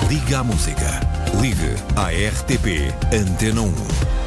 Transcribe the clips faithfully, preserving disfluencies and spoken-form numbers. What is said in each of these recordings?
Liga à música. Ligue à R T P Antena um.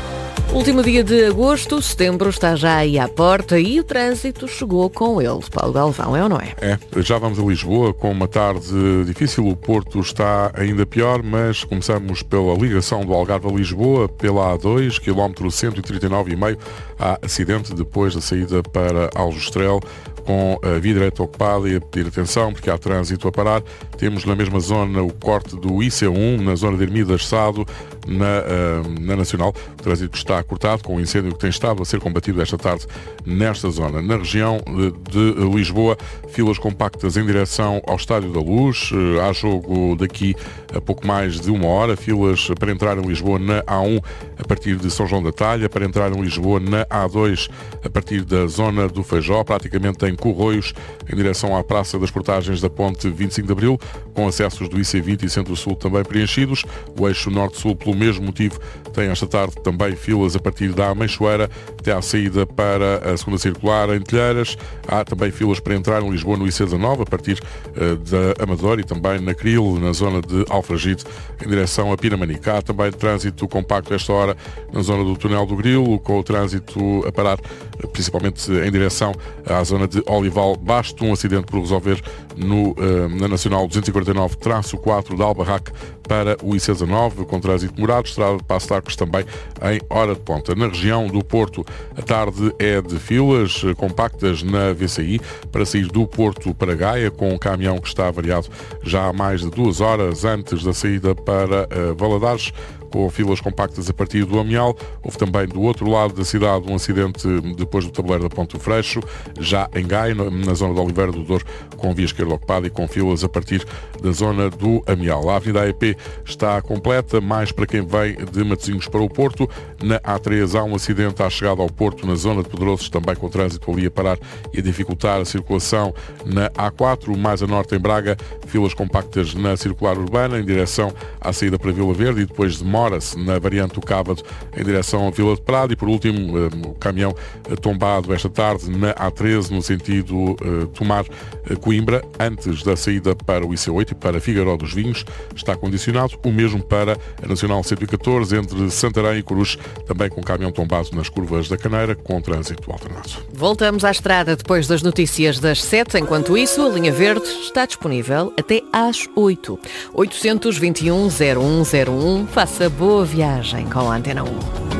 Último dia de agosto, setembro está já aí à porta e o trânsito chegou com ele. Paulo Galvão, é ou não é? É, já vamos a Lisboa com uma tarde difícil. O Porto está ainda pior, mas começamos pela ligação do Algarve a Lisboa, pela A dois, quilómetro cento e trinta e nove e meio. Há acidente depois da saída para Aljustrel, com a via direita ocupada e a pedir atenção porque há trânsito a parar. Temos na mesma zona o corte do I C um, na zona de Ermidas Sado, na, uh, na Nacional. O trânsito está cortado com o incêndio que tem estado a ser combatido esta tarde nesta zona. Na região de, de Lisboa, filas compactas em direção ao Estádio da Luz. Uh, há jogo daqui a pouco mais de uma hora. Filas para entrar em Lisboa na A um a partir de São João da Talha, para entrar em Lisboa na A dois a partir da zona do Feijó, praticamente em Corroios, em direção à Praça das Portagens da Ponte vinte e cinco de Abril, com acessos do I C vinte e Centro-Sul também preenchidos. O eixo Norte-Sul, pelo mesmo motivo, tem esta tarde também filas a partir da Ameixoeira até à saída para a segunda circular em Telheiras. Há também filas para entrar em Lisboa no I C dezanove, a partir uh, da Amadora, e também na Cril, na zona de Alfragide, em direção a Pinamanica. Há também trânsito compacto esta hora na zona do Túnel do Grilo, com o trânsito a parar, principalmente em direção à zona de Olival. Basta um acidente por resolver no, uh, na Nacional duzentos e quarenta e nove quatro de Albarraque para o I C dezanove, com trânsito demorado. Estrada de Passo de Arcos também em hora de ponta. Na região do Porto, a tarde é de filas uh, compactas na V C I para sair do Porto para Gaia, com um caminhão que está avariado já há mais de duas horas antes da saída para uh, Valadares, com filas compactas a partir do Amial. Houve também do outro lado da cidade um acidente depois do tabuleiro da Ponte do Freixo, já em Gaia, na zona de Oliveira do Douro, com via esquerda ocupada e com filas a partir da zona do Amial. A Avenida A E P está completa, mais para quem vem de Matosinhos para o Porto. Na A três há um acidente à chegada ao Porto, na zona de Pedrosos, também com trânsito ali a parar e a dificultar a circulação. Na A quatro, mais a norte em Braga, filas compactas na circular urbana, em direção à saída para Vila Verde, e depois de Mora-se na variante do Cávado em direção à Vila de Prado. E por último, o caminhão tombado esta tarde na A treze no sentido uh, Tomar Coimbra, antes da saída para o I C oito e para Figueiró dos Vinhos, está condicionado. O mesmo para a Nacional cento e catorze entre Santarém e Coruche, também com caminhão tombado nas curvas da Caneira, com trânsito alternado. Voltamos à estrada depois das notícias das sete. Enquanto isso, a linha verde está disponível até às oito. oito dois um, zero um zero um. Faça boa viagem com a Antena um.